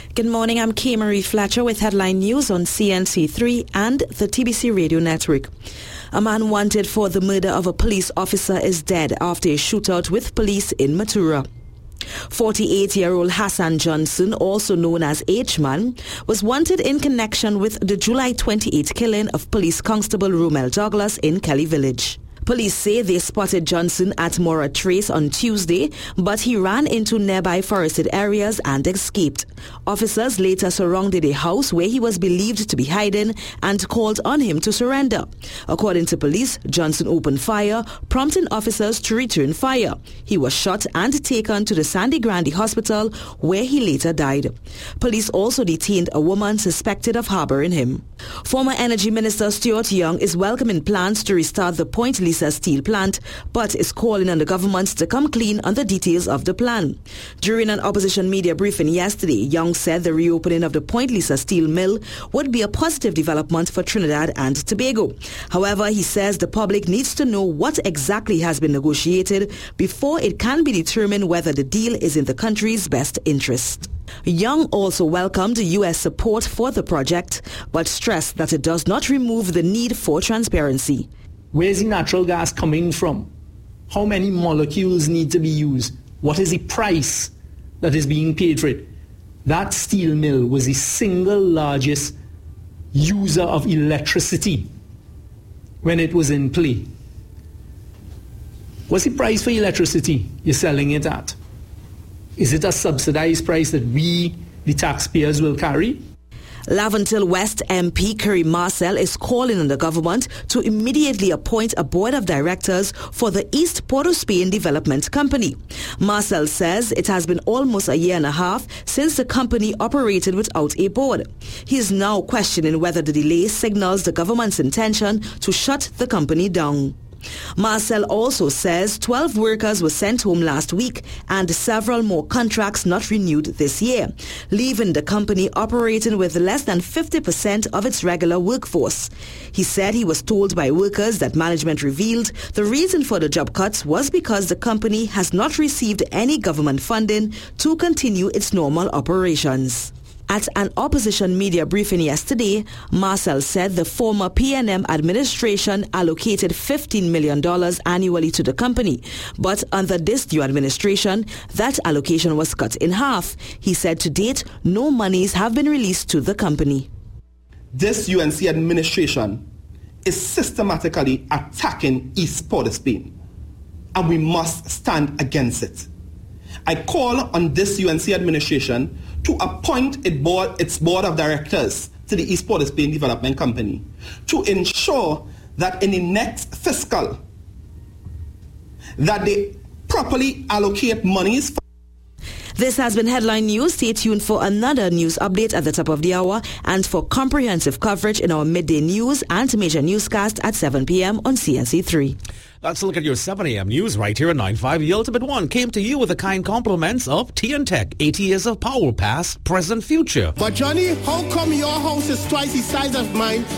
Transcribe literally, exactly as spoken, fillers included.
Good morning, I'm Kay Marie Fletcher with headline news on C N C three and the T B C Radio Network. A man wanted for the murder of a police officer is dead after a shootout with police in Matura. forty-eight-year-old Hassan Johnson, also known as H-Man, was wanted in connection with the July twenty-eighth killing of Police Constable Romel Douglas in Kelly Village. Police say they spotted Johnson at Mora Trace on Tuesday, but he ran into nearby forested areas and escaped. Officers later surrounded a house where he was believed to be hiding and called on him to surrender. According to police, Johnson opened fire, prompting officers to return fire. He was shot and taken to the Sandy Grande Hospital, where he later died. Police also detained a woman suspected of harboring him. Former Energy Minister Stuart Young is welcoming plans to restart the Point Lisa steel plant, but is calling on the government to come clean on the details of the plan. During an opposition media briefing yesterday, Young said the reopening of the Point Lisa steel mill would be a positive development for Trinidad and Tobago. However, he says the public needs to know what exactly has been negotiated before it can be determined whether the deal is in the country's best interest. Young also welcomed U S support for the project, but stressed that it does not remove the need for transparency. Where is the natural gas coming from? How many molecules need to be used? What is the price that is being paid for it? That steel mill was the single largest user of electricity when it was in play. What's the price for electricity you're selling it at? Is it a subsidized price that we, the taxpayers, will carry? Laventille West M P Curry Marcel is calling on the government to immediately appoint a board of directors for the East Port of Spain Development Company. Marcel says it has been almost a year and a half since the company operated without a board. He is now questioning whether the delay signals the government's intention to shut the company down. Marcel also says twelve workers were sent home last week and several more contracts not renewed this year, leaving the company operating with less than fifty percent of its regular workforce. He said he was told by workers that management revealed the reason for the job cuts was because the company has not received any government funding to continue its normal operations. At an opposition media briefing yesterday, Marcel said the former P N M administration allocated fifteen million dollars annually to the company, but under this new administration, that allocation was cut in half. He said to date, no monies have been released to the company. This U N C administration is systematically attacking East Port of Spain, and we must stand against it. I call on this U N C administration to appoint it board, its board of directors to the East Port of Spain Development Company to ensure that in the next fiscal that they properly allocate monies. This has been Headline News. Stay tuned for another news update at the top of the hour and for comprehensive coverage in our midday news and major newscast at seven p.m. on C N C three. Let's look at your seven a.m. news right here at nine five. The Ultimate One came to you with the kind compliments of T N Tech. eighty years of power, past, present, future. But Johnny, how come your house is twice the size of mine